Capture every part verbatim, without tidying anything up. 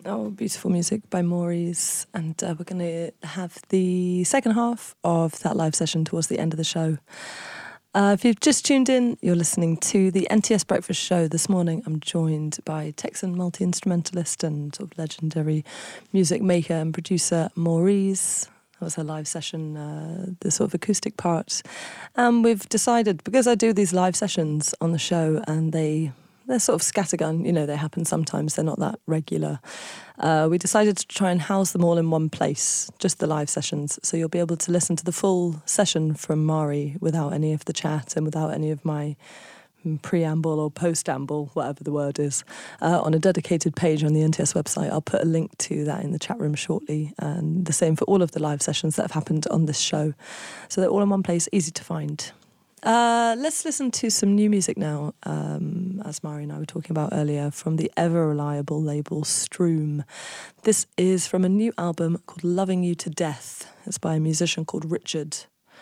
Oh, beautiful music by Maurice. And uh, we're going to have the second half of that live session towards the end of the show. Uh, if you've just tuned in, you're listening to the N T S Breakfast Show. This morning I'm joined by Texan multi-instrumentalist and sort of legendary music maker and producer Maurice. That was a live session, uh, the sort of acoustic part. And we've decided, because I do these live sessions on the show and they... they're sort of scattergun, you know, they happen sometimes, they're not that regular. Uh, we decided to try and house them all in one place, just the live sessions, so you'll be able to listen to the full session from Mari without any of the chat and without any of my preamble or postamble, whatever the word is, uh, on a dedicated page on the N T S website. I'll put a link to that in the chat room shortly, and the same for all of the live sessions that have happened on this show. So they're all in one place, easy to find. Uh, let's listen to some new music now, um, as Mari and I were talking about earlier, from the ever-reliable label Stroom. This is from a new album called Loving You to Death. It's by a musician called Richard.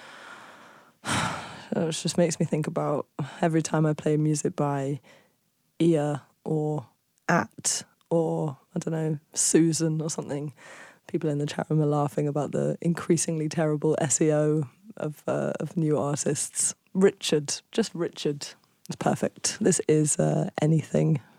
It just makes me think about every time I play music by Ia or At or, I don't know, Susan or something. People in the chat room are laughing about the increasingly terrible S E O of uh, of new artists. Richard, just Richard. It's perfect. This is uh, Anything